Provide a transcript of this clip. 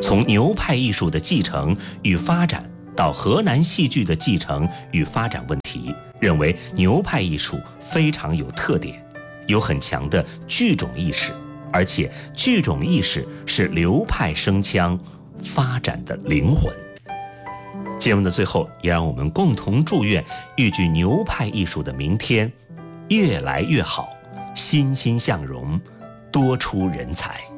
从牛派艺术的继承与发展到河南戏剧的继承与发展问题，认为牛派艺术非常有特点，有很强的剧种意识，而且剧种意识是流派声腔发展的灵魂。节目的最后，也让我们共同祝愿豫剧牛派艺术的明天越来越好，欣欣向荣，多出人才。